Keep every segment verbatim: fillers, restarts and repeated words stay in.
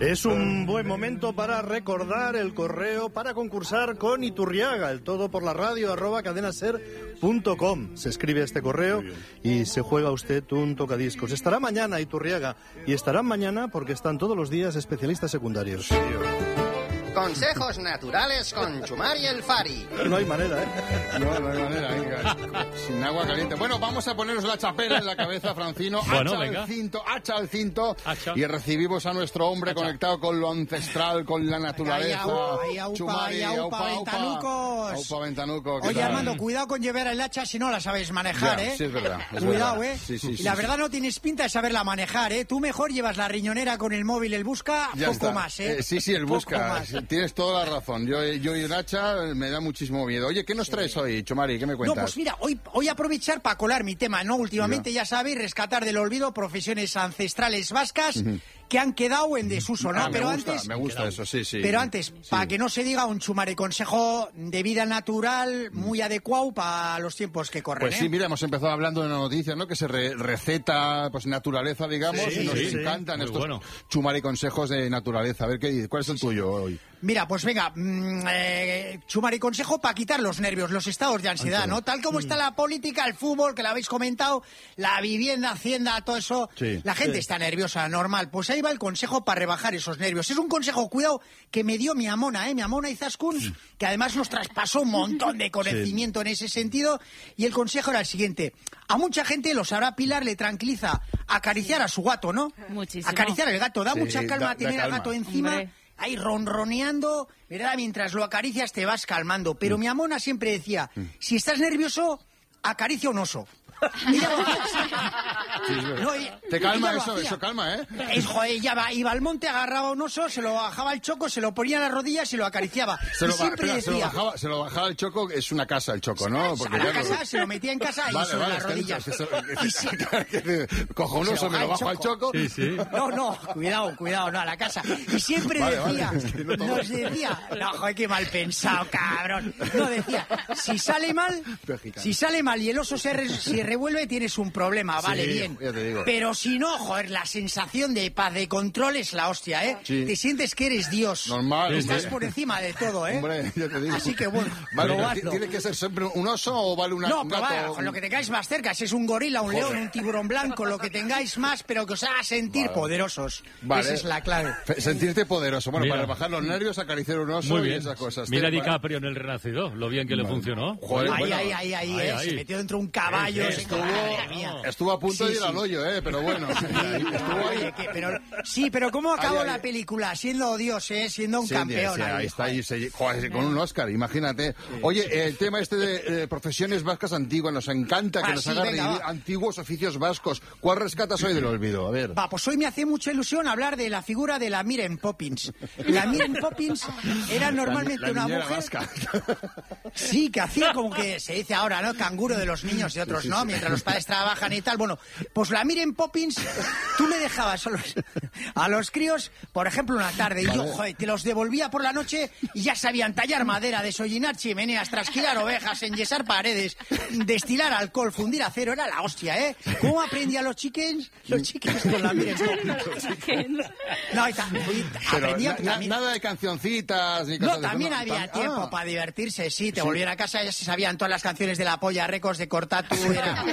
Es un buen momento para recordar el correo para concursar con Iturriaga, el todo por la radio, arroba cadenaser punto com. Se escribe este correo y se juega usted un tocadiscos. Estará mañana Iturriaga, y estarán mañana porque están todos los días especialistas secundarios. Consejos naturales con Chumar y el Fari. No hay manera, ¿eh? No, no hay manera, venga. Sin agua caliente. Bueno, vamos a ponernos la chapela en la cabeza, Francino. Bueno, hacha venga. al cinto, hacha al cinto. Hacha. Y recibimos a nuestro hombre Hacha. conectado con lo ancestral, con la naturaleza. Ay, aupa, Chumari, ay, aupa, aupa, aupa. ventanucos. Aupa, ventanuco. ¿qué Oye, tal? Armando, cuidado con llevar el hacha si no la sabes manejar, Ya, ¿eh? sí, es verdad, es Cuidado, verdad. ¿eh? Sí, sí, y sí, la sí. verdad no tienes pinta de saberla manejar, ¿eh? Tú mejor llevas la riñonera con el móvil, el busca, Ya poco está. más, ¿eh? Eh, sí, sí, el Poco busca. más. Tienes toda la razón. Yo, yo y el hacha me da muchísimo miedo. Oye, ¿qué nos traes hoy, Chumari? ¿Qué me cuentas? No, pues mira, hoy voy a aprovechar para colar mi tema, ¿no? Últimamente, Mira. ya sabéis, rescatar del olvido profesiones ancestrales vascas que han quedado en desuso, ¿no? Ah, pero me gusta, antes... me gusta eso, sí, sí. Pero antes, Sí. para que no se diga, un Chumari consejo de vida natural muy adecuado para los tiempos que corren, Pues ¿eh? sí, mira, hemos empezado hablando de una noticia, ¿no? Que se re- receta, pues, naturaleza, digamos, Sí, y nos sí, sí. encantan Muy estos bueno. Chumari consejos de naturaleza. A ver, ¿qué, ¿cuál es el tuyo hoy? Mira, pues venga, mmm, eh, Chumari consejo para quitar los nervios, los estados de ansiedad, ¿no? Tal como está la política, el fútbol, que lo habéis comentado, la vivienda, hacienda, todo eso, Sí, la gente sí. está nerviosa, normal. Pues ahí va el consejo para rebajar esos nervios. Es un consejo, cuidado, que me dio mi amona, ¿eh? Mi amona Izaskun, que además nos traspasó un montón de conocimiento en ese sentido. Y el consejo era el siguiente. A mucha gente, lo sabrá Pilar, le tranquiliza acariciar a su gato, ¿no? Muchísimo. Acariciar al gato, da Sí, mucha calma da- da tener al calma. gato encima. Hombre. Ahí ronroneando, ¿verdad? Mientras lo acaricias te vas calmando. Pero mi amona siempre decía, si estás nervioso, acaricia un oso. Ella lo hacía. No, ella- Te calma ella lo eso, hacía. eso calma, ¿eh? Es, joder, ella va, iba al monte, agarraba un oso, se lo bajaba al choco, se lo ponía en las rodillas y lo acariciaba. Se y lo, ba- siempre espera, se lo decía... bajaba, se lo bajaba el choco, es una casa el choco, ¿no? a la claro, casa, se lo metía en casa y Vale, sobre vale, las es que rodillas. eso- Y sí- Cojo un Se lo oso, me lo baja bajo el al choco. Sí, sí. No, no, cuidado, cuidado, no, a la casa. Y siempre Vale, vale, decía, es que no todo- nos decía, no, joder, qué mal pensado, cabrón. No, decía, si sale mal, si sale mal y el oso se, re- se revuelve, tienes un problema, vale, Sí, bien. ya te digo. Pero si no, joder, la sensación de paz, de control es la hostia, ¿eh? Sí. Te sientes que eres Dios. Normal, Estás hombre. por encima de todo, ¿eh? Hombre, ya te digo. Así que bueno, Vale, probadlo. ¿tiene que ser siempre un oso o vale una, No, un pero gato? vaya, con lo que tengáis más cerca, si es un gorila, un león, un tiburón blanco, lo que tengáis más, pero que os haga sentir Vale. poderosos. Vale. Esa es la clave. Fe- Sentirte poderoso. Bueno, Mira. para bajar los nervios, acariciar un oso Muy y bien. esas cosas. Mira a Te- DiCaprio en El Renacido, lo bien que le funcionó. Joder, Ahí, bueno, ahí, ahí, ahí, ahí, eh, ahí. se metió dentro de un caballo. Eh, se- estuvo, Madre mía. estuvo a punto Sí, de ir sí. al hoyo, ¿eh? Pero bueno. Estuvo ahí. Oye, que- pero, sí, pero ¿cómo acabó Ahí, ahí. la película? Siendo Dios, ¿eh? Siendo un Sí, campeón. sí, ahí, ahí está, joder. ahí se- joder, con un Oscar, imagínate. Oye, el tema este de eh, profesiones vascas antiguas, nos encanta que Ah, nos sí, haga venga, revivir va. antiguos oficios vascos. ¿Cuál rescatas hoy del olvido? A ver. Va, pues hoy me hace mucha ilusión hablar de la figura de la Miren Poppins. La Miren Poppins era normalmente La- la una niñera mujer... vasca. Sí, que hacía como que se dice ahora, ¿no? Canguro de los niños y otros, ¿no? Mientras los padres trabajan y tal. Bueno, pues la Miren Poppins, tú le dejabas a los, a los críos, por ejemplo, una tarde, y yo, joder, te los devolvía por la noche y ya sabían tallar madera, desollinar chimeneas, trasquilar ovejas, enyesar paredes, destilar alcohol, fundir acero. Era la hostia, ¿eh? ¿Cómo aprendían los chickens? Los chickens con la Miren Poppins. No, y ta- y Pero aprendía na- na- también- nada de cancioncitas ni no, cosas de también no, había tam- tiempo ah. para divertirse, sí. Te volvían a casa, ya se sabían todas las canciones de la Polla Records, de Cortatu. Era...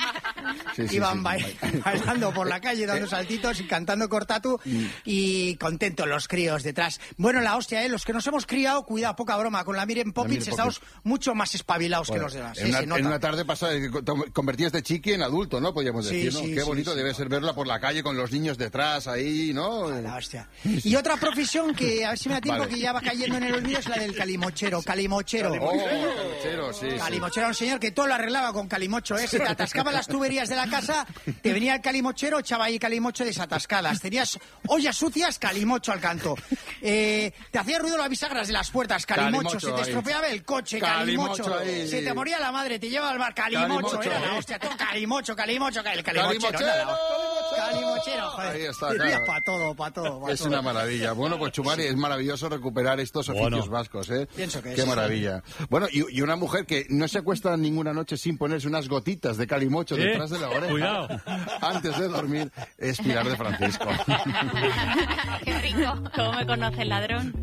Sí, sí, Iban sí. bail- bailando por la calle, dando saltitos y cantando Cortatu. Y contentos los críos detrás. Bueno, la hostia, ¿eh? Los que nos hemos criado, cuidado, poca broma. Con la Miren Poppins Miren estamos mucho más espabilados que los demás. En Sí, una, se nota. en una tarde pasada te convertías de chiqui en adulto, ¿no? Podríamos Sí, decir, ¿no? sí, Qué sí, bonito sí. debe ser verla por la calle con los niños detrás ahí, ¿no? La hostia. Y otra profesión que, a ver si me da tiempo, Vale. que ya va cayendo en el olvido, es la del calimochero. Calimochero. Oh, calimochero, sí, sí. Calimochero era un señor que todo lo arreglaba con calimocho, ¿eh? Se te atascaban las tuberías de la casa, te venía el calimochero, echaba ahí calimocho desatascadas. Tenías ollas sucias, calimocho al canto. Eh, te hacía ruido las bisagras de las puertas, calimocho. Calimocho se te ahí. estropeaba el coche, calimocho. Calimocho ahí. Se te moría la madre, te llevaba al bar, calimocho. Calimocho, Era la ¿eh? hostia, todo calimocho, calimocho, el calimochero. ¡Calimochero! era la hostia. Calimochero, joder. Ahí está, claro. Para todo, para todo. Pa es todo. una maravilla. Bueno, pues Chumari, es maravilloso recuperar estos oficios bueno. vascos, ¿eh? Pienso que Qué sí. maravilla. Bueno, y, y una mujer que no se acuesta ninguna noche sin ponerse unas gotitas de calimocho ¿Eh? detrás de la oreja. Cuidado. Antes de dormir, es Pilar de Francisco. Qué rico. ¿Cómo me conoce el ladrón?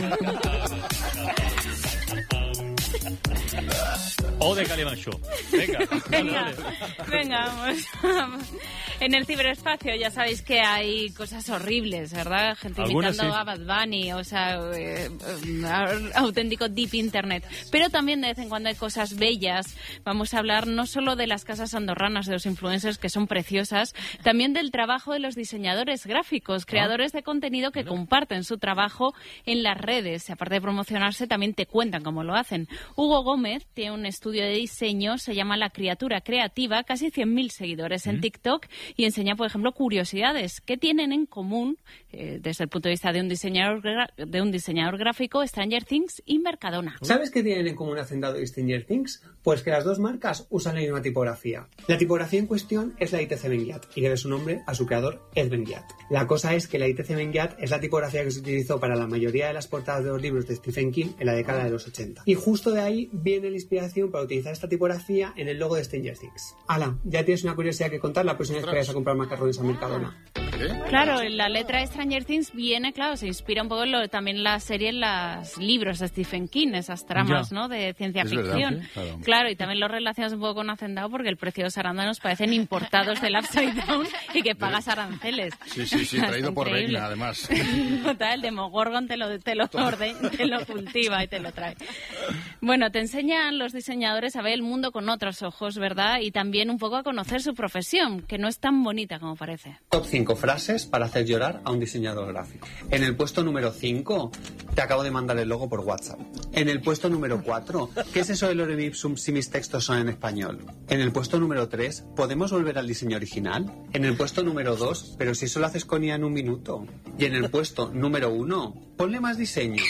O de Calimacho. Venga, dale, Venga, dale. venga, vamos. En el ciberespacio ya sabéis que hay cosas horribles, ¿verdad? Gente Algunas imitando sí. a Bad Bunny, o sea, eh, eh, auténtico deep internet. Pero también de vez en cuando hay cosas bellas. Vamos a hablar no solo de las casas andorranas de los influencers, que son preciosas, también del trabajo de los diseñadores gráficos, creadores de contenido que comparten su trabajo en las redes. Y aparte de promocionarse, también te cuentan cómo lo hacen. Hugo Gómez tiene un estudio de diseño, se llama La Criatura Creativa, casi cien mil seguidores en TikTok, y enseña, por ejemplo, curiosidades que tienen en común, eh, desde el punto de vista de un diseñador gra- de un diseñador gráfico, Stranger Things y Mercadona. ¿Sabes qué tienen en común Hacendado y Stranger Things? Pues que las dos marcas usan la misma tipografía. La tipografía en cuestión es la I T C Ben-Ghiat y debe su nombre a su creador, Ed Ben-Ghiat. La cosa es que la I T C Ben-Ghiat es la tipografía que se utilizó para la mayoría de las portadas de los libros de Stephen King en la década de los ochenta. Y justo de ahí viene la inspiración para utilizar esta tipografía en el logo de Stranger Things. Ala, ya tienes una curiosidad que contar la próxima vez que vayas a comprar macarrones a Mercadona. Claro, en la letra de Stranger Things viene, claro, se inspira un poco en lo, también la serie en los libros de Stephen King, esas tramas, Ya. ¿no?, de ciencia Es verdad, ficción. sí, claro. Claro, y también lo relacionas un poco con Hacendado porque el precio de los arándanos parecen importados del Upside Down y que pagas aranceles. Sí, sí, sí, traído Está por increíble. Reina, además. Total, el Demogorgon te lo, te, lo orde- te lo cultiva y te lo trae. Bueno, te enseñan los diseñadores a ver el mundo con otros ojos, ¿verdad? Y también un poco a conocer su profesión, que no es tan bonita como parece. Top cinco frases para hacer llorar a un diseñador gráfico. En el puesto número cinco, te acabo de mandar el logo por WhatsApp. En el puesto número cuatro, ¿qué es eso de lorem ipsum si mis textos son en español? En el puesto número tres, ¿podemos volver al diseño original? En el puesto número dos, pero si eso lo haces con I A en un minuto. Y en el puesto número uno, ponle más diseño.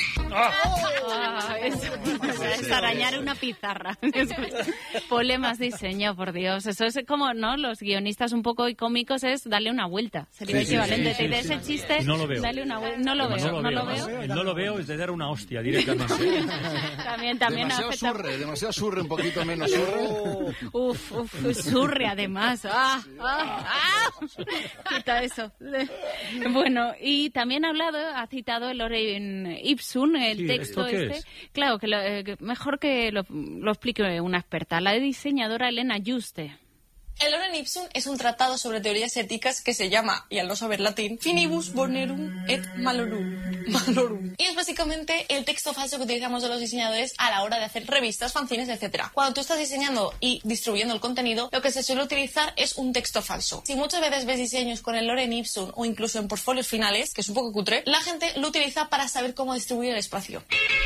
Ah, es, es arañar una pizarra. Ponle más diseño, por Dios. Eso es como, ¿no? Los guionistas un poco cómicos es darle una vuelta. Sería Sí, sí, equivalente. sí, sí, de sí. ese chiste, No lo veo. dale una vuelta. No lo Como veo, no lo veo. Eh, No lo veo, es de dar una hostia directamente. También, también Demasiado afecta. surre, demasiado surre, un poquito menos surre. Uf, uf, surre además. Ah, ah, ah. Quita eso. Bueno, y también ha hablado, ha citado el lorem ipsum, el Sí, texto ¿esto qué este. es? Claro, que, lo, eh, que mejor que lo, lo explique una experta, la diseñadora Elena Juste. El lorem ipsum es un tratado sobre teorías éticas que se llama, y al no saber latín, Finibus Bonerum et Malorum. Malorum. Y es básicamente el texto falso que utilizamos de los diseñadores a la hora de hacer revistas, fanzines, etcétera. Cuando tú estás diseñando y distribuyendo el contenido, lo que se suele utilizar es un texto falso. Si muchas veces ves diseños con el lorem ipsum o incluso en portfolios finales, que es un poco cutre, la gente lo utiliza para saber cómo distribuir el espacio.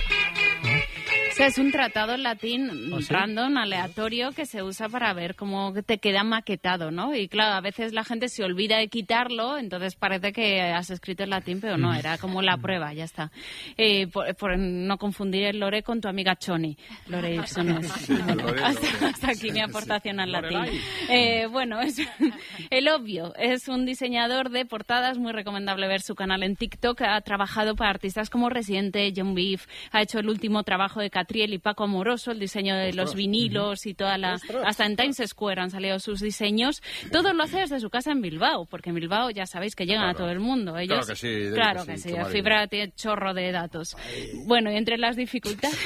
O sea, es un tratado en latín ¿Ah, sí? random, aleatorio, que se usa para ver cómo te queda maquetado, ¿no? Y claro, a veces la gente se olvida de quitarlo, entonces parece que has escrito en latín, pero no, era como la prueba, ya está. Eh, por, por no confundir el lore con tu amiga Choni. Lore Ipsum es. Bueno, hasta, hasta aquí mi aportación al latín. Eh, bueno, es el obvio. Es un diseñador de portadas, muy recomendable ver su canal en TikTok. Ha trabajado para artistas como Residente, John Beef, ha hecho el último trabajo de Catriel y Paco Amoroso, el diseño de los vinilos y toda la... Hasta en Times Square han salido sus diseños. Todo lo hace desde su casa en Bilbao, porque en Bilbao ya sabéis que llegan Claro. a todo el mundo. Ellos, Claro que sí, debe claro que que sí, sí, qué la maravilla. fibra tiene chorro de datos. Bueno, y entre las dificultades...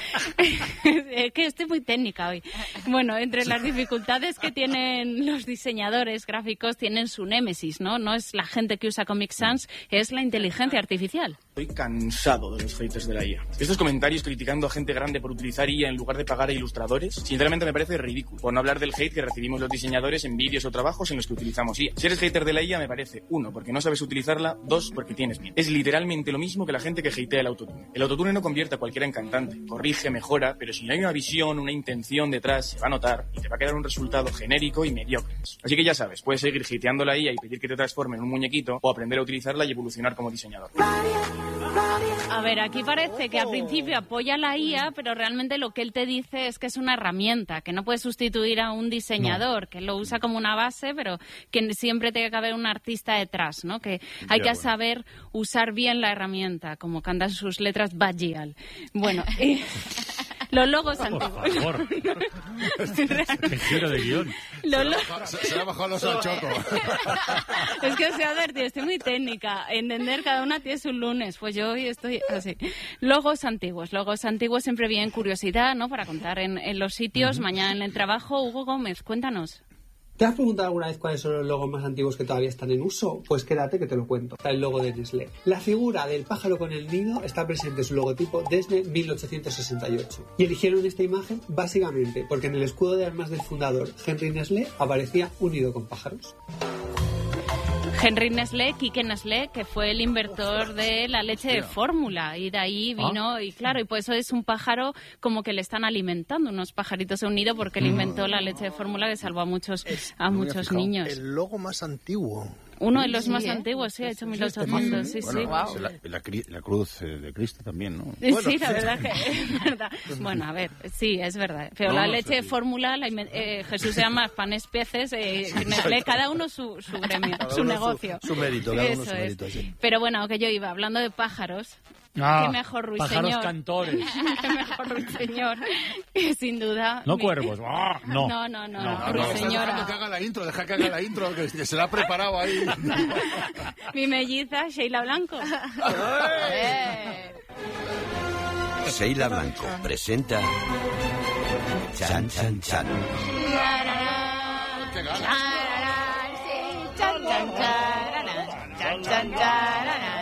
es que estoy muy técnica hoy. Bueno, entre las dificultades que tienen los diseñadores gráficos, tienen su némesis, ¿no? No es la gente que usa Comic Sans, es la inteligencia artificial. Estoy cansado de los haters de la I A. Estos comentarios criticando a gente grande por utilizar I A en lugar de pagar a ilustradores, sinceramente me parece ridículo. Por no hablar del hate que recibimos los diseñadores en vídeos o trabajos en los que utilizamos I A. Si eres hater de la I A, me parece, uno, porque no sabes utilizarla, dos, porque tienes miedo. Es literalmente lo mismo que la gente que hatea el autotune. El autotune no convierte a cualquiera en cantante, corrige, mejora, pero si no hay una visión, una intención detrás, se va a notar y te va a quedar un resultado genérico y mediocre. Así que ya sabes, puedes seguir hateando la I A y pedir que te transforme en un muñequito o aprender a utilizarla y evolucionar como diseñador. A ver, aquí parece que al principio apoya la I A, pero realmente lo que él te dice es que es una herramienta, que no puede sustituir a un diseñador, no. que lo usa como una base, pero que siempre tiene que haber un artista detrás, ¿no? Que hay ya, que bueno. saber usar bien la herramienta, como cantan sus letras Bajal. Bueno, y... los logos antiguos. Por favor. Qué giro de guión. Se, lo... se, se le ha bajado los al choco. Es que os he advertido, estoy muy técnica. Entender, cada una tiene su lunes. Pues yo hoy estoy así. Logos antiguos. Logos antiguos siempre vienen curiosidad, ¿no? Para contar en, en los sitios. Uh-huh. Mañana en el trabajo. Hugo Gómez, cuéntanos. ¿Te has preguntado alguna vez cuáles son los logos más antiguos que todavía están en uso? Pues quédate que te lo cuento. Está el logo de Nestlé. La figura del pájaro con el nido está presente en su logotipo desde mil ochocientos sesenta y ocho. Y eligieron esta imagen básicamente porque en el escudo de armas del fundador Henry Nestlé aparecía un nido con pájaros. Henry Nestlé, Quique Nestlé, que fue el inventor de la leche de fórmula, y de ahí vino, ¿Ah? y claro, y por eso es un pájaro como que le están alimentando, unos pajaritos en un nido, porque él inventó la leche de fórmula que salvó a muchos, a muchos niños. El logo más antiguo. Uno de los sí, más ¿eh? antiguos, sí, ha hecho mil ochocientos, sí, bueno, sí. Wow. La, la, la cruz de Cristo también, ¿no? Sí, bueno, la verdad que es verdad. Bueno, a ver, sí, es verdad. Pero no, la leche de fórmula, la, eh, Jesús se llama panes peces, eh, Nestlé, cada uno su, su gremio, cada su negocio. Su, su mérito, cada Eso uno su mérito, sí. Pero bueno, que yo iba hablando de pájaros. Ah, qué mejor ruiseñor. Pájaros cantores. Qué mejor ruiseñor. Que sin duda. No mi... cuervos. Ah, no. No, no, no. no, no, ruiseñora. Deja que haga la intro, deja que haga la intro, que se la ha preparado ahí. Mi melliza, Sheila Blanco. Sheila Blanco presenta Chan Chan Chan. ¡Qué ganas! Chan Chan Chan. Chan Chan Chan.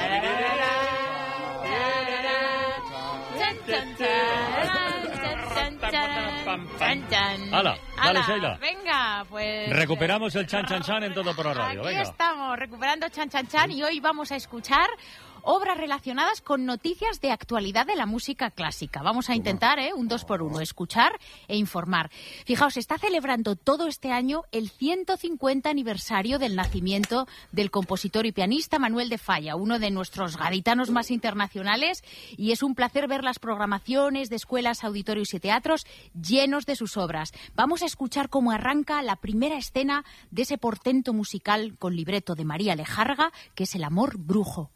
¡Hala! Dale, Sheila. Venga, pues... Recuperamos el Chan Chan Chan en Todo Pro Radio. Aquí Venga. estamos, recuperando Chan Chan Chan, y hoy vamos a escuchar obras relacionadas con noticias de actualidad de la música clásica. Vamos a intentar, ¿eh? Un dos por uno, escuchar e informar. Fijaos, se está celebrando todo este año el ciento cincuenta aniversario del nacimiento del compositor y pianista Manuel de Falla, uno de nuestros gaditanos más internacionales, y es un placer ver las programaciones de escuelas, auditorios y teatros llenos de sus obras. Vamos a escuchar cómo arranca la primera escena de ese portento musical con libreto de María Lejarga, que es El amor brujo.